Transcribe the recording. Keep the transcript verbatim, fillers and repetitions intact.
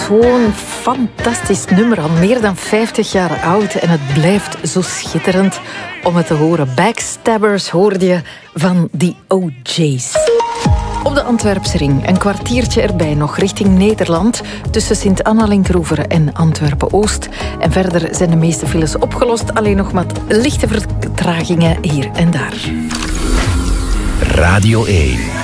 zo'n fantastisch nummer, al meer dan vijftig jaar oud. En het blijft zo schitterend om het te horen. Backstabbers hoorde je van The O J's. Op de Antwerpse ring, een kwartiertje erbij nog richting Nederland, tussen Sint-Anna-Linkroeveren en Antwerpen-Oost. En verder zijn de meeste files opgelost, alleen nog wat lichte vertragingen hier en daar. Radio één.